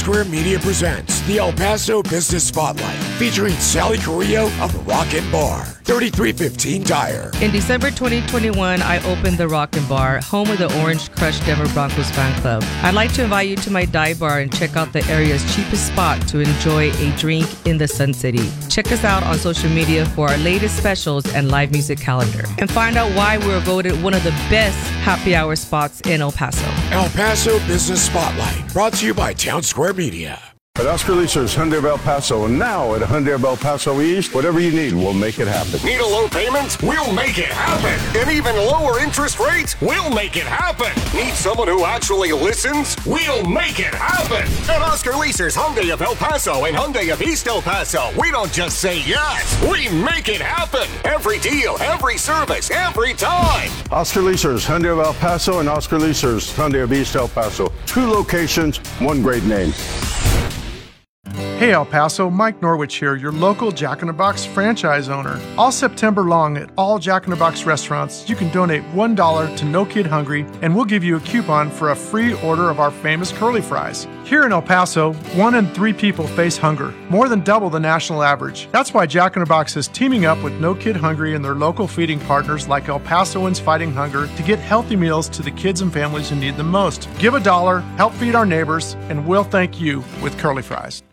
Square Media presents the El Paso Business Spotlight, featuring Sally Carrillo of the Rockin' Bar, 3315 Dyer. In December 2021, I opened the Rockin' Bar, home of the Orange Crush Denver Broncos fan club. I'd like to invite you to my dive bar and check out the area's cheapest spot to enjoy a drink in the Sun City. Check us out on social media for our latest specials and live music calendar. And find out why we were voted one of the best happy hour spots in El Paso. El Paso Business Spotlight, brought to you by Town Square Media. At Oscar Leaser's Hyundai of El Paso, and now at Hyundai of El Paso East, whatever you need, we'll make it happen. Need a low payment? We'll make it happen. And even lower interest rates? We'll make it happen. Need someone who actually listens? We'll make it happen. At Oscar Leaser's Hyundai of El Paso and Hyundai of East El Paso, we don't just say yes, we make it happen. Every deal, every service, every time. Oscar Leaser's Hyundai of El Paso and Oscar Leaser's Hyundai of East El Paso. 2 locations, 1 great name. Hey El Paso, Mike Norwich here, your local Jack in the Box franchise owner. All September long at all Jack in the Box restaurants, you can donate $1 to No Kid Hungry, and we'll give you a coupon for a free order of our famous curly fries. Here in El Paso, 1 in 3 people face hunger, more than double the national average. That's why Jack in the Box is teaming up with No Kid Hungry and their local feeding partners like El Pasoans Fighting Hunger to get healthy meals to the kids and families who need them most. Give $1, help feed our neighbors, and we'll thank you with curly fries.